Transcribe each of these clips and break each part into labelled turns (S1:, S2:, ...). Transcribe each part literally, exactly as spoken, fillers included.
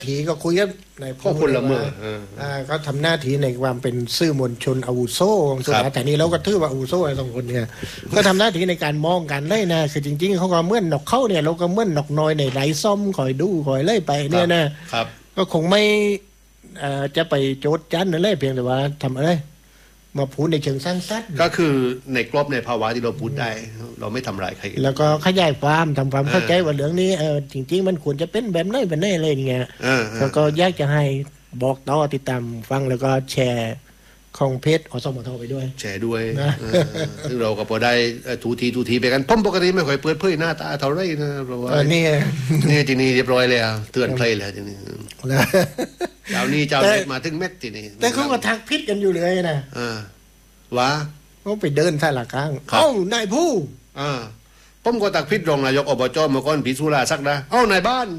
S1: ทีก็คุยกับนาย
S2: ผู้คนละเมอ
S1: อ่าเขาทำหน้าที่ในความเป็นสื่อมวลชนอาวุโสของสุราษฎร์ธานีแล้วก็ถือว่าอาวุโสไอ้สองคนเนี่ยก็ทำหน้าที่ในการมองกันเลยนะคือจริงๆเขาก็เหมือนนกเขาเนี่ยเราก็เหมือนนกน้อยในไหลซ่อมคอยดูคอยเล่ยไปเนี่ยนะครับก็คงไม่จะไปโจทย์จันอะไรเพียงแต่ว่าทำอะไรมาพูดในเชิงสร้างสรรค์
S2: ก็คือในกรอบในภาวะที่เราพูดได้เราไม่ทำลายใคร
S1: แล้วก็ขยายความทำความเข้าใจว่าเรื่องนี้เออจริงๆมันควรจะเป็นแบบไหนแบบไหนอะไรอย่างเงี้ยแล้วก็อยากจะให้บอกต่อติดตามฟังแล้วก็แชร์ของเพจอสมทไปด้วย
S2: แชร์ด้วยซึ่งเราก็พอได้ทูทีทูทีไปกันผมปกติไม่ค่อยเปิดเผยหน้าตาเท่าไรนะเพราะว่า
S1: นี่
S2: นี่ทีนี้เรียบร้อยแล้วเตือนใครแล้วทีนี้เจ้านี้เจ้าเม็ดมาถึงเม็ดทีนี้
S1: แต่เขาก็ทักพิษกันอยู่เลยนะ
S2: ว่า
S1: เขาไปเดินท่าละกลางเอ้านายผู้
S2: ผมก็ตักพิษรองนายกอบจเมื่อก่อนผีสุราสักนะเอ้านายบ้าน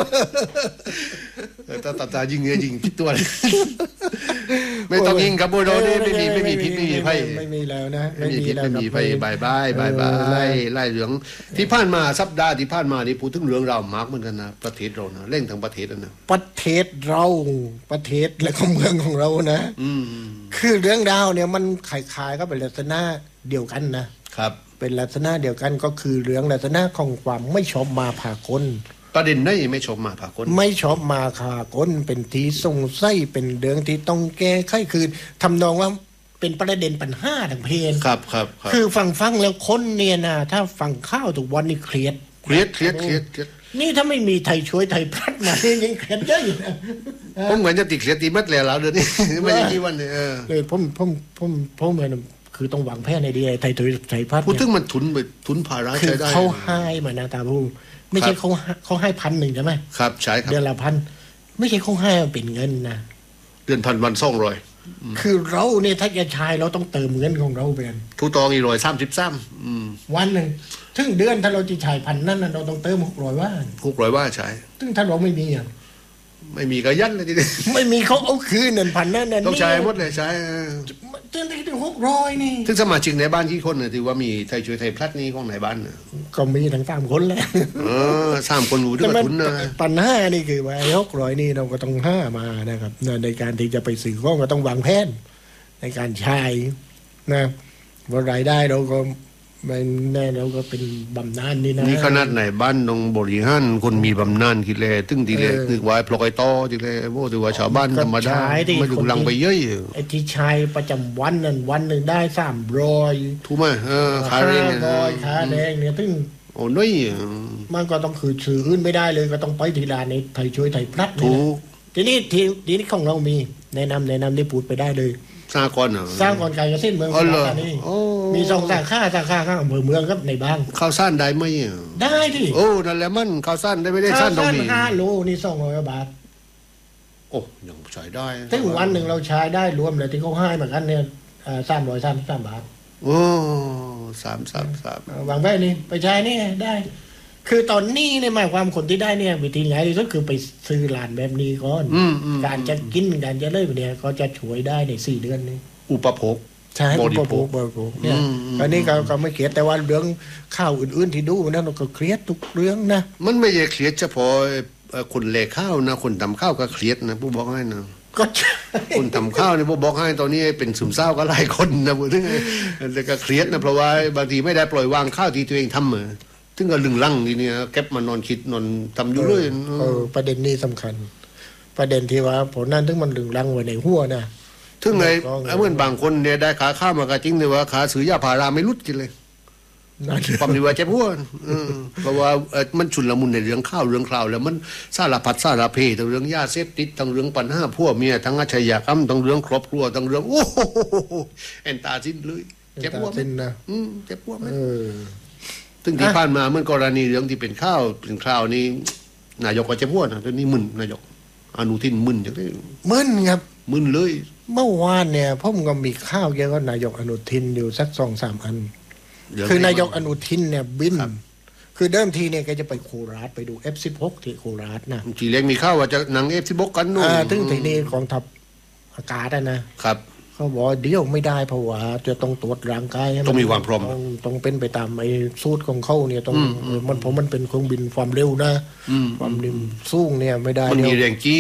S2: ตาตายิงเงี้ยยิงพิษตัวไม่ต้องยิงกับโบโดนี่ไม่มีไม่มีพิษไม่มีไพ่
S1: ไม่มีแล้วนะ
S2: ไม่มีพิษไม่มีไพ่บายบายบายบายไล่เหลืองที่ผ่านมาสัปดาห์ที่ผ่านมานี่พูดถึงเรื่องราวมากเหมือนกันนะประเทศเรานะเร่งทั้งประเทศนะ
S1: ประเทศเราประเทศและก็เมืองของเรานะคือเรื่องราวเนี่ยมันคล้ายๆก็เป็นลักษณะเดียวกันนะครับเป็นลักษณะเดียวกันก็คือเรื่องลักษณะของความไม่ชอบมาพากล
S2: ประเด็นนี้ไม่ชอบมาพากล
S1: ไม่ชอบมาพากลเป็นที่สงสัยเป็นเรื่องที่ต้องแก้ไขคือทำนองว่าเป็นประเด็นปัญหาทางเพศ
S2: ครับครับ
S1: คือฟังฟังแล้วคนเนี่ยนะถ้าฟังข้าวทุกวันนี่เครียด
S2: เครียดเครียดเครียด
S1: นี่ถ้าไม่มีไทยช่วยไทยพลัดมาเนี่ยยังเครียดเยอะอยู่นะ
S2: ผมเหมือนจะติดเครียดตีมัดแล้วเดี๋ยวนี้ไม่ใช่กี่วันเลย
S1: เลยผมผมผมผมเหมือนคือต้องหวังแพ้ในดีไทยไทยพัฒน์
S2: พูดถึงมันทุนไปทุนภาระใช้ได้
S1: เขาให้มานะตาผู้ไม่ใช่เขาเขาให้พันหนึ่งใช่ไหม
S2: ครับใช่ครับ
S1: เดือนละพันไม่ใช่เขาให้เป็นเงินนะ
S2: เดือนพันวันสองร้อย
S1: คือเราเนี่ยถ้าจะใช้เราต้องเติมเงินของเราเป็น
S2: ทุกตองอีร้อยสามสิบสาม
S1: วันหนึ่งถึงเดือนถ้าเราจะใช้พันนั่นเราต้องเติมหกร้อยว่า
S2: หกร้อยว่าใช้
S1: ถึงถ้าเราไม่มีอ่ะ
S2: ไม่มีก็ยันเลยทีเดียว
S1: ไม่มีเขาเอาคืนเงินพันนั่นนั่น
S2: ต้องใช้หมดเลยใช้
S1: จนถึงหกร้อยนี่
S2: ถึงสมาชิกในบ้านที่คนเนี่ยที่ว่ามีไทยช่วยไทยพลัดนี่ของไหนบ้าน
S1: ก็มีทั้งสามคนแหละ
S2: เออสามคนรู้ด้วยทุนนะ
S1: ปัญหานี่คือว่าหกร้อยนี่เราก็ต้องห้ามานะครับในการที่จะไปซื้อของก็ต้องวางแผนในการใช้นะว่ารายได้เราก็ไม่แน่เราก็เป็นบำนาญนี่นะ
S2: นี่ขนาดไหนบ้านต้องบริหารคนมีบำนาญกี่แลตึ้งทีแลนึกว่าปลอยต่อทีแลโอ้ถือว่าชาวบ้านธรรมดาไม่ถึงลังไปเยอะ
S1: ไอ้ที่ใช้ประจำวันนั่นวันหนึ่งได้สามร้อย
S2: ถูกไหมเออค่าแรง
S1: ร้อยค่าแรงเนี่ยถึง
S2: โอ้น้อย
S1: มันก็ต้องคือซื้ออื่นไม่ได้เลยก็ต้องไปที่ร้านในไทยช่วยไทยพลัดถูกทีนี้ทีทีนี้ของเรามีแนะนำแนะนำได้พูดไปได้เลย
S2: สร้างกรเหรอ
S1: สร้างกรการเกษตรเมืองสุราษฎร์ธานีมีสองสาขาสาขาข้างอำเภอเมืองครับในบ้าน
S2: ข้าวซ่านได้ไหม
S1: ได้ที่
S2: โอ้นั่นแหละมันข้าวซ่านได้ไม่ได้ซ่านตรงนี้
S1: ห้าโลนี่สองร้อยบาท
S2: โอ้ยังใช้ได้
S1: ถึงวันหนึ่งเราใช้ได้รวมเลยที่เขาให้เหมือนกันเนี่ยสามร้อยสามสิบสามบาท
S2: โอ้สามสามสาม
S1: วางไว้นี่ไปใช้นี่ได้คือตอนนี้เนี่ยหมายความคนที่ได้เนี่ยวิธีง่ายที่สุดคือไปซื้อร้านแบบนี้ก่อนการจะกินการจะเลิกเนี่ยก็จะช่วยได้ในสี่เดือนนี้
S2: อุปโภค
S1: ใช่อุปโภคบริโภคเนี่ยอันนี้ก็ก็ไม่เครียดแต่ว่าเรื่องข้าวอื่นๆที่ดูนั่นก็เครียดทุกเรื่องนะ
S2: มันไม่ใช่เครียดเฉพาะคนเล่ข้าวนะคนทำข้าวก็เครียดนะผู้บอกให้นะ
S1: ก็ใช่
S2: คนทำข้าวเนี่ยผู้บอกให้ตอนนี้เป็นซึมเศร้าก็หลายคนนะพูดถึงแล้วก็เครียดนะเพราะว่าบางทีไม่ได้ปล่อยวางข้าวที่ตัวเองทำเหมือนถึงก็ลึงลั่งทีนี้เก็บมานอนคิดนอนทำอยู่เลย
S1: เออประเด็นนี้สำคัญประเด็นที่ว่าผลนั้นถึงมันลึงลั่งไว้ในหัวนะ
S2: ถึงไงเมื่อบางคนเนี่ยได้ขาข้าวมาก็จริงเลยว่าขาซื้อยาพาราไม่รุดกินเลยความดีว่าเจ็บหัวเพราะว่ามันชุนละมุนในเรื่องข้าวเรื่องคราวแล้วมันสารพัดสารเพทั้งเรื่องยาเสพติดทั้งเรื่องปัญหาพวกเมียทั้งอาชญากรรมทั้งเรื่องครอบครัวทั้งเรื่องโอ้โหแอนตาซินเลยเจ็บหัว
S1: ซินนะ
S2: เจ็บหัวไหมซึ่งที่ผ่านมาเมื่อกรณีเรื่องที่เป็นข้าวเป็นคราวนี้นายกก็เจ็บหัวนะตอนนี้มึนนายกอนุทินมึนอย่างนี้
S1: มึนครับ
S2: มึนเลย
S1: เมื่อวานเนี่ยผมก็มีข้าวเกี่ยวกับนายกอนุทินอยู่สักสองสามอันคือนายกอนุทินเนี่ยบินคือเดิมทีเนี่ยแกจะไปโคราชไปดู เอฟ สิบหก ที่โคราชนะ
S2: ทีเล็กมีข้าวว่าจะหนัง เอฟ สิบหก กันนู่น
S1: ถึงทีนี้กองทัพอากาศนะครับเขาบอกเดี๋ยวไม่ได้เพราะว่าจะต้องตรวจร่างกาย
S2: ต้องมีความพร้อม
S1: ต้องเป็นไปตามไอ้สูตรของเขาเนี่ยต้องมันเพราะมันเป็นเครื่องบินความเร็วนะความเร็วสูงเนี่ยไม่ได้
S2: มันมีแรงจี้